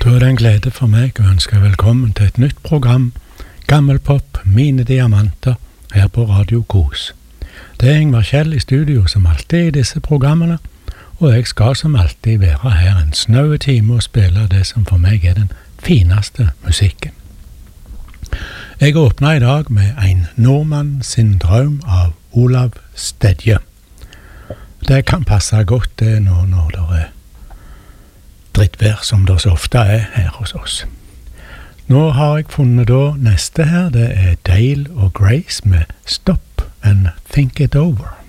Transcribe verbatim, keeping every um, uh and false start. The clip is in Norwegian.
Da er det en glede for meg å ønske velkommen til et nytt program, Gammelpop, mine diamanter, her på Radio Kos. Det er Ingvar Kjell i studio som alltid i disse programmene, og jeg skal som alltid være her en snau time og spille det som for meg er den fineste musikken. Jeg åpner i dag med en nordmann sin drøm av Olav Stedje. Det kan passe godt det nå når det er drittvær som det så ofte er her hos oss. Nå har jeg funnet da neste her, det er Dale og Grace med Stop and Think It Over.